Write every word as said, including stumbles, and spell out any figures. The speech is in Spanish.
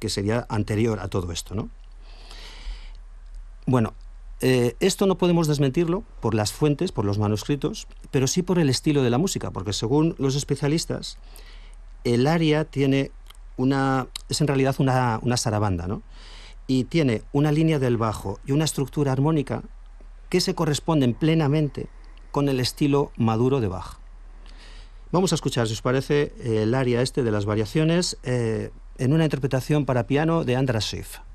que sería anterior a todo esto, ¿no? Bueno, eh, esto no podemos desmentirlo por las fuentes, por los manuscritos, pero sí por el estilo de la música, porque según los especialistas, el aria tiene una, es en realidad una, una sarabanda, ¿no? Y tiene una línea del bajo y una estructura armónica que se corresponden plenamente con el estilo maduro de Bach. Vamos a escuchar, si os parece, el aria este de las variaciones eh, en una interpretación para piano de András Schiff.